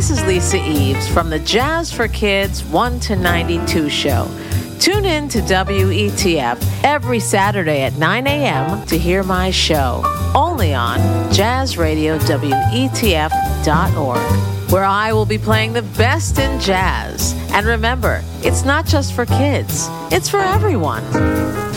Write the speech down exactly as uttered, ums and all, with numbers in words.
This is Lisa Eves from the Jazz for Kids one to ninety-two show. Tune in to W E T F every Saturday at nine a.m. to hear my show, only on jazz radio W E T F dot org, where I will be playing the best in jazz. And remember, it's not just for kids, it's for everyone.